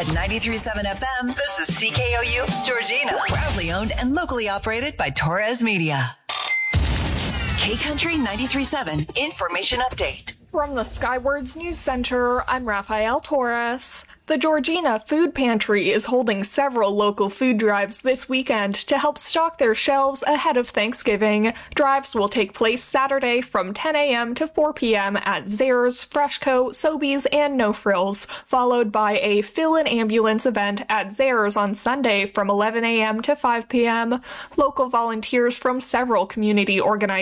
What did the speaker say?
At 93.7 FM, this is CKOU, Georgina. Proudly owned and locally operated by Torres Media. K-Country 93.7 Information Update. From the Skywards News Center, I'm Rafael Torres. The Georgina Food Pantry is holding several local food drives this weekend to help stock their shelves ahead of Thanksgiving. Drives will take place Saturday from 10 a.m. to 4 p.m. at Zehrs, Freshco, Sobeys, and No Frills, followed by a fill-in ambulance event at Zehrs on Sunday from 11 a.m. to 5 p.m. Local volunteers from several community organizations